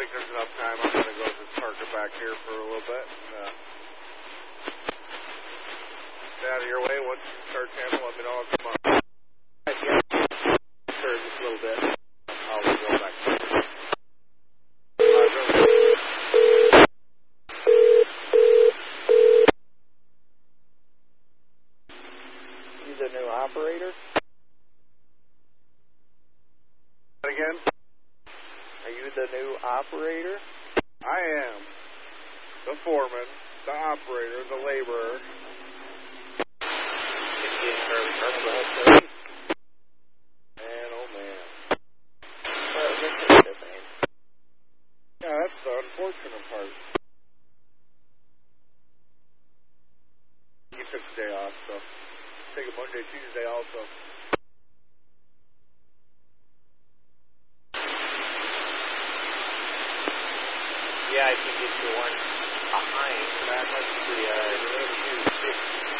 think there's enough time. I'm going to go just park it back here for a little bit. Stay out of your way. Once you start channel, let me know I'll come up. Yeah. Sure, just a little bit. I'll go back. You the new operator? Again? Are you the new operator? I am. The foreman, the operator, the laborer. Man, oh man. Yeah, that's the unfortunate part. You took the day off, so take a Monday, Tuesday also. Yeah, I can get you one behind. That must be 2, 6.